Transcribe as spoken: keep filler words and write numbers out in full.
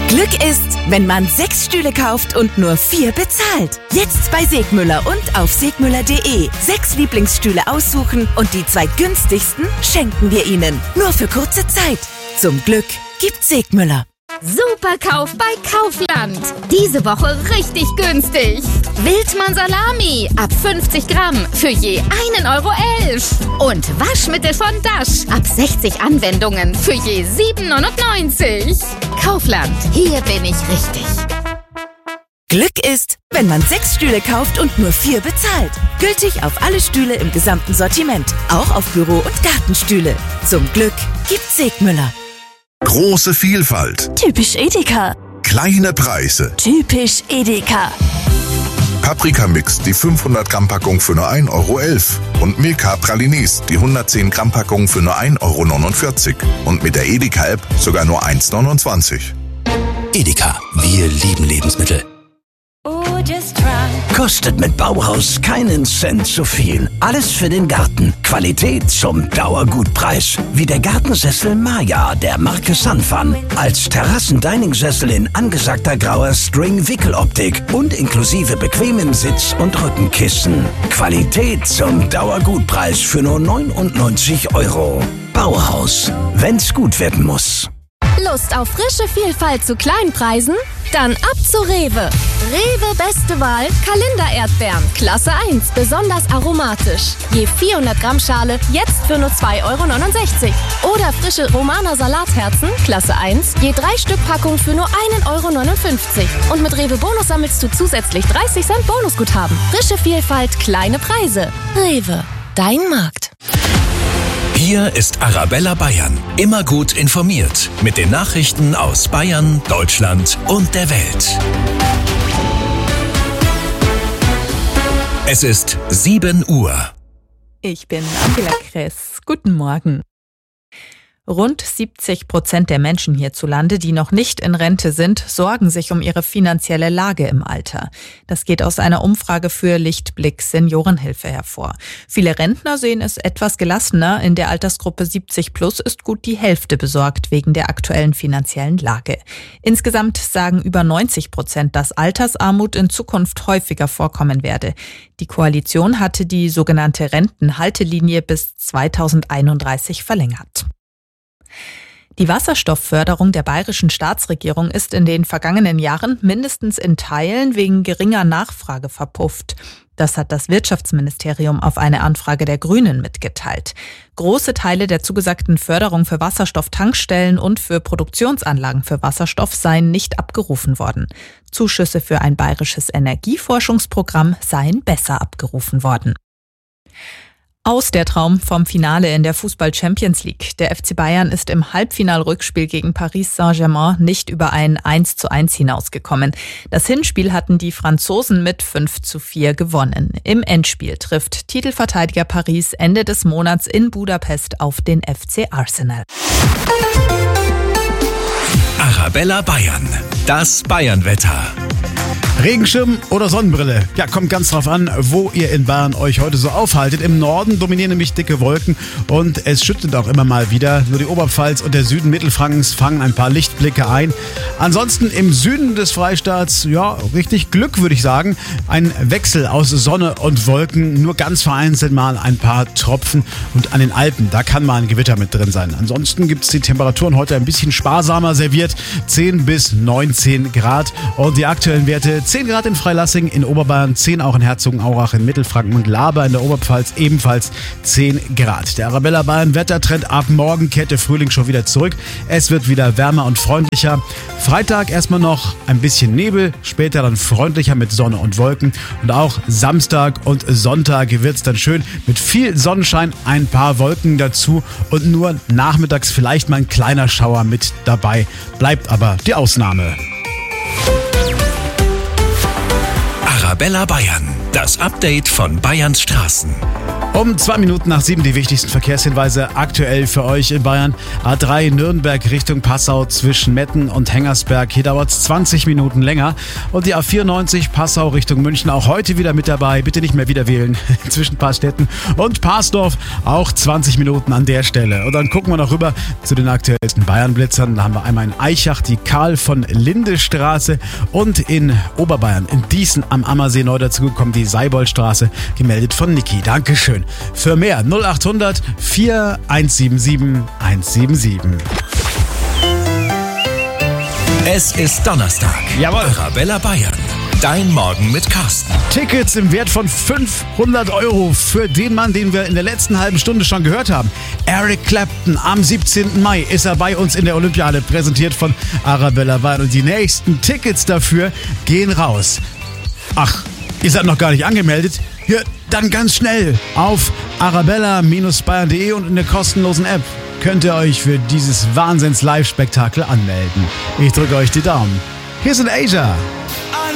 Glück ist, wenn man sechs Stühle kauft und nur vier bezahlt. Jetzt bei Segmüller und auf segmüller punkt de. Sechs Lieblingsstühle aussuchen und die zwei günstigsten schenken wir Ihnen. Nur für kurze Zeit. Zum Glück gibt Segmüller. Super Kauf bei Kaufland. Diese Woche richtig günstig. Wildmann Salami ab fünfzig Gramm für je einen Euro elf. Und Waschmittel von Dash ab sechzig Anwendungen für je sieben neunundneunzig. Kaufland, hier bin ich richtig. Glück ist, wenn man sechs Stühle kauft und nur vier bezahlt. Gültig auf alle Stühle im gesamten Sortiment. Auch auf Büro- und Gartenstühle. Zum Glück gibt Segmüller. Große Vielfalt. Typisch Edeka. Kleine Preise. Typisch Edeka. Paprika-Mix, die fünfhundert Gramm Packung für nur ein Euro elf. Und Milka Pralines, die hundertzehn Gramm Packung für nur ein Euro neunundvierzig. Und mit der Edeka-App sogar nur eins neunundzwanzig. Edeka, wir lieben Lebensmittel. Kostet mit Bauhaus keinen Cent zu viel. Alles für den Garten. Qualität zum Dauergutpreis. Wie der Gartensessel Maya der Marke Sunfun. Als Terrassen-Dining-Sessel in angesagter grauer String-Wickeloptik und inklusive bequemen Sitz- und Rückenkissen. Qualität zum Dauergutpreis für nur neunundneunzig Euro. Bauhaus. Wenn's gut werden muss. Lust auf frische Vielfalt zu kleinen Preisen? Dann ab zu Rewe. Rewe beste Wahl, Kalender-Erdbeeren, Klasse eins, besonders aromatisch. Je vierhundert Gramm Schale, jetzt für nur zwei Euro neunundsechzig. Oder frische Romaner Salatherzen, Klasse eins, je drei Stück Packung für nur ein Euro neunundfünfzig. Und mit Rewe Bonus sammelst du zusätzlich dreißig Cent Bonusguthaben. Frische Vielfalt, kleine Preise. Rewe, dein Markt. Hier ist Arabella Bayern. Immer gut informiert. Mit den Nachrichten aus Bayern, Deutschland und der Welt. Es ist sieben Uhr. Ich bin Angela Kress. Guten Morgen. Rund siebzig Prozent der Menschen hierzulande, die noch nicht in Rente sind, sorgen sich um ihre finanzielle Lage im Alter. Das geht aus einer Umfrage für Lichtblick Seniorenhilfe hervor. Viele Rentner sehen es etwas gelassener. In der Altersgruppe siebzig plus ist gut die Hälfte besorgt wegen der aktuellen finanziellen Lage. Insgesamt sagen über neunzig Prozent, dass Altersarmut in Zukunft häufiger vorkommen werde. Die Koalition hatte die sogenannte Rentenhaltelinie bis zweitausendeinunddreißig verlängert. Die Wasserstoffförderung der bayerischen Staatsregierung ist in den vergangenen Jahren mindestens in Teilen wegen geringer Nachfrage verpufft. Das hat das Wirtschaftsministerium auf eine Anfrage der Grünen mitgeteilt. Große Teile der zugesagten Förderung für Wasserstofftankstellen und für Produktionsanlagen für Wasserstoff seien nicht abgerufen worden. Zuschüsse für ein bayerisches Energieforschungsprogramm seien besser abgerufen worden. Aus der Traum vom Finale in der Fußball-Champions League. Der F C Bayern ist im Halbfinal-Rückspiel gegen Paris Saint-Germain nicht über ein eins zu eins hinausgekommen. Das Hinspiel hatten die Franzosen mit fünf zu vier gewonnen. Im Endspiel trifft Titelverteidiger Paris Ende des Monats in Budapest auf den F C Arsenal. Arabella Bayern. Das Bayern-Wetter. Regenschirm oder Sonnenbrille? Ja, kommt ganz drauf an, wo ihr in Bayern euch heute so aufhaltet. Im Norden dominieren nämlich dicke Wolken und es schüttet auch immer mal wieder. Nur die Oberpfalz und der Süden Mittelfrankens fangen ein paar Lichtblicke ein. Ansonsten im Süden des Freistaats, ja, richtig Glück, würde ich sagen. Ein Wechsel aus Sonne und Wolken, nur ganz vereinzelt mal ein paar Tropfen. Und an den Alpen, da kann mal ein Gewitter mit drin sein. Ansonsten gibt es die Temperaturen heute ein bisschen sparsamer serviert. zehn bis neunzehn Grad und die aktuellen Werte zehn Grad in Freilassing, in Oberbayern zehn auch in Herzogenaurach, in Mittelfranken und Laber in der Oberpfalz ebenfalls zehn Grad. Der Arabella Bayern Wettertrend ab morgen kehrt der Frühling schon wieder zurück. Es wird wieder wärmer und freundlicher. Freitag erstmal noch ein bisschen Nebel, später dann freundlicher mit Sonne und Wolken. Und auch Samstag und Sonntag wird es dann schön mit viel Sonnenschein, ein paar Wolken dazu und nur nachmittags vielleicht mal ein kleiner Schauer mit dabei. Bleibt aber die Ausnahme. Arabella Bayern. Das Update von Bayerns Straßen. Um zwei Minuten nach sieben die wichtigsten Verkehrshinweise aktuell für euch in Bayern. A drei Nürnberg Richtung Passau zwischen Metten und Hengersberg. Hier dauert es zwanzig Minuten länger. Und die A vierundneunzig Passau Richtung München auch heute wieder mit dabei. Bitte nicht mehr wieder wählen. Zwischen Paarstetten und Parsdorf auch zwanzig Minuten an der Stelle. Und dann gucken wir noch rüber zu den aktuellsten Bayern-Blitzern. Da haben wir einmal in Aichach die Karl von Linde Straße und in Oberbayern in Dießen am Ammersee neu dazugekommen die Seiboldstraße, gemeldet von Niki. Dankeschön. Für mehr null acht hundert vier eins sieben sieben eins sieben sieben. Es ist Donnerstag. Jawohl. Arabella Bayern. Dein Morgen mit Carsten. Tickets im Wert von fünfhundert Euro für den Mann, den wir in der letzten halben Stunde schon gehört haben. Eric Clapton. Am siebzehnten Mai ist er bei uns in der Olympiade, präsentiert von Arabella Bayern. Und die nächsten Tickets dafür gehen raus. Ach, ihr seid noch gar nicht angemeldet? Ja, dann ganz schnell auf arabella Bindestrich bayern punkt de und in der kostenlosen App könnt ihr euch für dieses Wahnsinns-Live-Spektakel anmelden. Ich drücke euch die Daumen. Hier sind Asia.